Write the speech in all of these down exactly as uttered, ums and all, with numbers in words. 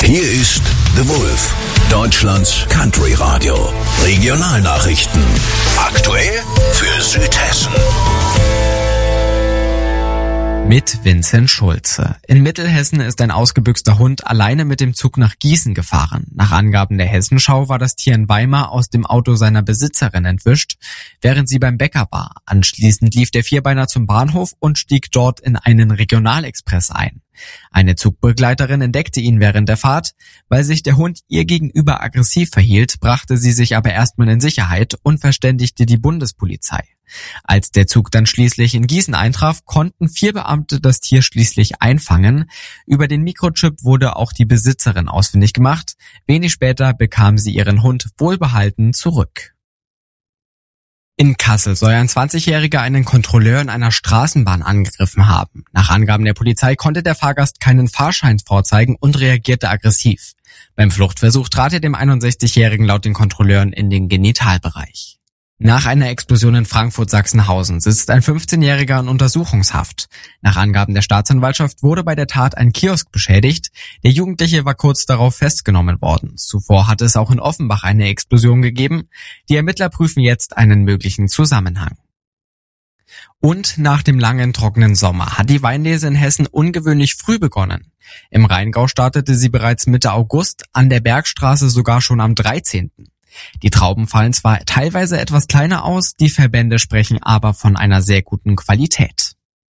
Hier ist The Wolf, Deutschlands Country Radio. Regionalnachrichten. Aktuell für Südhessen. Mit Vincent Schulze. In Mittelhessen ist ein ausgebüxter Hund alleine mit dem Zug nach Gießen gefahren. Nach Angaben der Hessenschau war das Tier in Weimar aus dem Auto seiner Besitzerin entwischt, während sie beim Bäcker war. Anschließend lief der Vierbeiner zum Bahnhof und stieg dort in einen Regionalexpress ein. Eine Zugbegleiterin entdeckte ihn während der Fahrt. Weil sich der Hund ihr gegenüber aggressiv verhielt, brachte sie sich aber erstmal in Sicherheit und verständigte die Bundespolizei. Als der Zug dann schließlich in Gießen eintraf, konnten vier Beamte das Tier schließlich einfangen. Über den Mikrochip wurde auch die Besitzerin ausfindig gemacht. Wenig später bekam sie ihren Hund wohlbehalten zurück. In Kassel soll ein zwanzigjähriger einen Kontrolleur in einer Straßenbahn angegriffen haben. Nach Angaben der Polizei konnte der Fahrgast keinen Fahrschein vorzeigen und reagierte aggressiv. Beim Fluchtversuch trat er dem einundsechzigjährigen laut den Kontrolleuren in den Genitalbereich. Nach einer Explosion in Frankfurt-Sachsenhausen sitzt ein fünfzehnjähriger in Untersuchungshaft. Nach Angaben der Staatsanwaltschaft wurde bei der Tat ein Kiosk beschädigt. Der Jugendliche war kurz darauf festgenommen worden. Zuvor hatte es auch in Offenbach eine Explosion gegeben. Die Ermittler prüfen jetzt einen möglichen Zusammenhang. Und nach dem langen, trockenen Sommer hat die Weinlese in Hessen ungewöhnlich früh begonnen. Im Rheingau startete sie bereits Mitte August, an der Bergstraße sogar schon am dreizehnten Die Trauben fallen zwar teilweise etwas kleiner aus, die Verbände sprechen aber von einer sehr guten Qualität.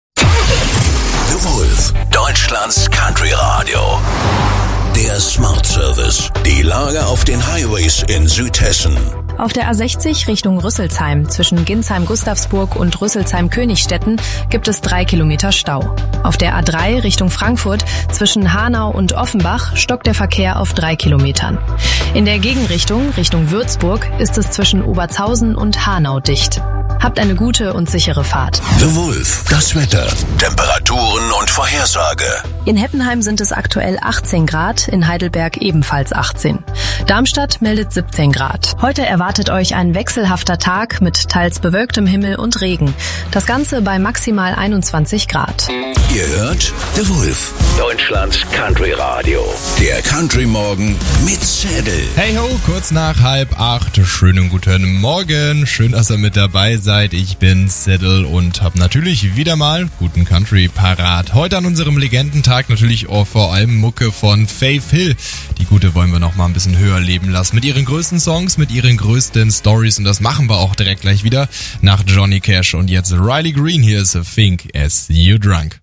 The Wolf, Deutschlands Country Radio. Der Smart Service. Die Lage auf den Highways in Südhessen. Auf der A sechzig Richtung Rüsselsheim zwischen Ginsheim-Gustavsburg und Rüsselsheim-Königstetten gibt es drei Kilometer Stau. Auf der A drei Richtung Frankfurt zwischen Hanau und Offenbach stockt der Verkehr auf drei Kilometern. In der Gegenrichtung Richtung Würzburg ist es zwischen Obertshausen und Hanau dicht. Habt eine gute und sichere Fahrt. The Wolf, das Wetter, Temperaturen und Vorhersage. In Heppenheim sind es aktuell achtzehn Grad, in Heidelberg ebenfalls achtzehn. Darmstadt meldet siebzehn Grad. Heute erwartet euch ein wechselhafter Tag mit teils bewölktem Himmel und Regen. Das Ganze bei maximal einundzwanzig Grad. Ihr hört The Wolf, Deutschlands Country Radio. Der Country Morgen mit Zettel. Hey ho, kurz nach halb acht. Schönen guten Morgen. Schön, dass ihr mit dabei seid. Ich bin Zettel und hab natürlich wieder mal guten Country parat. Heute an unserem Legendentag natürlich auch vor allem Mucke von Faith Hill. Die Gute wollen wir noch mal ein bisschen höher leben lassen. Mit ihren größten Songs, mit ihren größten Stories. Und das machen wir auch direkt gleich wieder nach Johnny Cash. Und jetzt Riley Green. Hier ist Think As You Drunk.